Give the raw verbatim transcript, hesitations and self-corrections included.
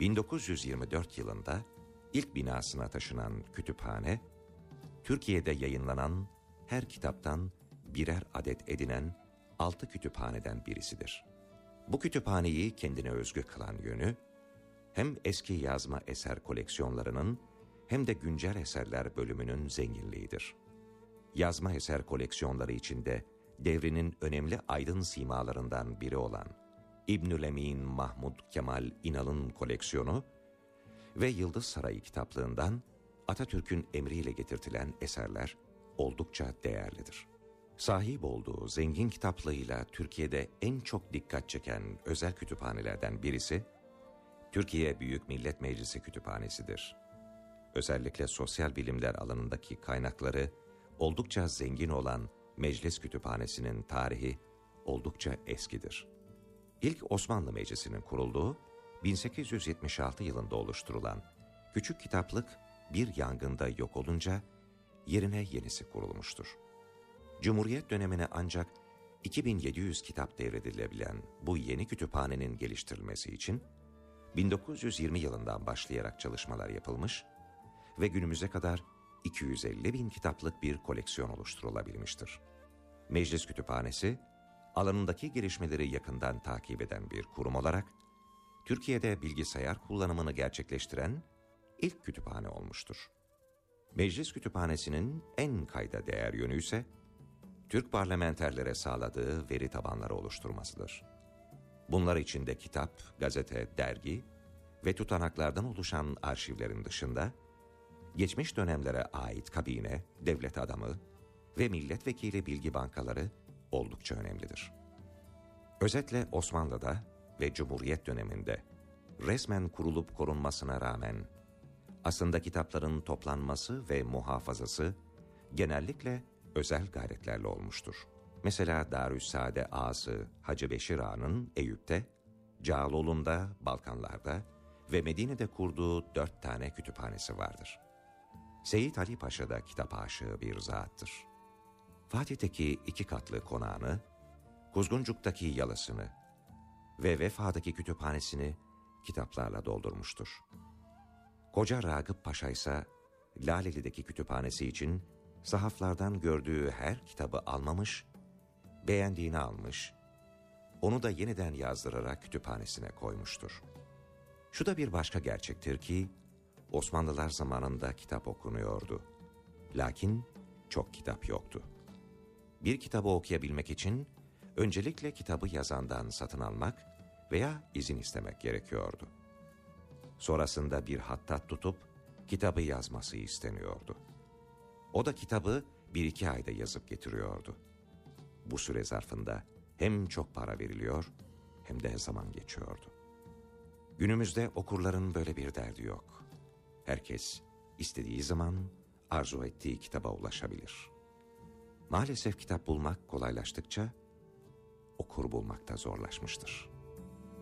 bin dokuz yüz yirmi dört yılında ilk binasına taşınan kütüphane, Türkiye'de yayınlanan her kitaptan birer adet edinen altı kütüphaneden birisidir. Bu kütüphaneyi kendine özgü kılan yönü, hem eski yazma eser koleksiyonlarının hem de güncel eserler bölümünün zenginliğidir. Yazma eser koleksiyonları içinde devrinin önemli aydın simalarından biri olan İbnül Emin Mahmud Kemal İnal'ın koleksiyonu ve Yıldız Sarayı kitaplığından Atatürk'ün emriyle getirtilen eserler oldukça değerlidir. Sahip olduğu zengin kitaplığıyla Türkiye'de en çok dikkat çeken özel kütüphanelerden birisi, Türkiye Büyük Millet Meclisi Kütüphanesi'dir. Özellikle sosyal bilimler alanındaki kaynakları oldukça zengin olan Meclis Kütüphanesi'nin tarihi oldukça eskidir. İlk Osmanlı Meclisi'nin kurulduğu bin sekiz yüz yetmiş altı yılında oluşturulan küçük kitaplık bir yangında yok olunca yerine yenisi kurulmuştur. Cumhuriyet dönemine ancak iki bin yedi yüz kitap devredilebilen bu yeni kütüphanenin geliştirilmesi için bin dokuz yüz yirmi yılından başlayarak çalışmalar yapılmış ve günümüze kadar iki yüz elli bin kitaplık bir koleksiyon oluşturulabilmiştir. Meclis Kütüphanesi, alanındaki gelişmeleri yakından takip eden bir kurum olarak, Türkiye'de bilgisayar kullanımını gerçekleştiren ilk kütüphane olmuştur. Meclis Kütüphanesi'nin en kayda değer yönü ise, Türk parlamenterlere sağladığı veri tabanları oluşturmasıdır. Bunlar içinde kitap, gazete, dergi ve tutanaklardan oluşan arşivlerin dışında, geçmiş dönemlere ait kabine, devlet adamı ve milletvekili bilgi bankaları oldukça önemlidir. Özetle Osmanlı'da ve Cumhuriyet döneminde resmen kurulup korunmasına rağmen aslında kitapların toplanması ve muhafazası genellikle özel gayretlerle olmuştur. Mesela Darüssaade Ağası Hacı Beşir Ağa'nın Eyüp'te, Cağaloğlu'nda, Balkanlar'da ve Medine'de kurduğu dört tane kütüphanesi vardır. Seyyid Ali Paşa da kitap aşığı bir zattır. Fatih'teki iki katlı konağını, Kuzguncuk'taki yalısını ve Vefa'daki kütüphanesini kitaplarla doldurmuştur. Koca Ragıp Paşa ise Laleli'deki kütüphanesi için sahaflardan gördüğü her kitabı almamış, beğendiğini almış, onu da yeniden yazdırarak kütüphanesine koymuştur. Şu da bir başka gerçektir ki, Osmanlılar zamanında kitap okunuyordu. Lakin çok kitap yoktu. Bir kitabı okuyabilmek için öncelikle kitabı yazandan satın almak veya izin istemek gerekiyordu. Sonrasında bir hattat tutup kitabı yazması isteniyordu. O da kitabı bir iki ayda yazıp getiriyordu. Bu süre zarfında hem çok para veriliyor hem de zaman geçiyordu. Günümüzde okurların böyle bir derdi yok. Herkes istediği zaman arzu ettiği kitaba ulaşabilir. Maalesef kitap bulmak kolaylaştıkça okur bulmak da zorlaşmıştır.